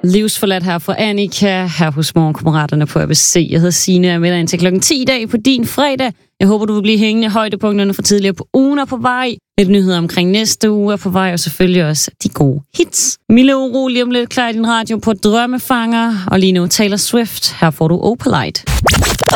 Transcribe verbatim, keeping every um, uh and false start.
Livsforladt her fra Annika, her hos Morgenkammeraterne på A B C. Jeg hedder Signe, og er med dig indtil klokken ti i dag på din fredag. Jeg håber, du vil blive hængende. Højdepunkterne for tidligere på ugen er på vej. Lidt nyheder omkring næste uge er på vej, og selvfølgelig også de gode hits. Mille urolig om lidt klar i din radio på Drømmefanger, og lige nu Taylor Swift. Her får du Opalite.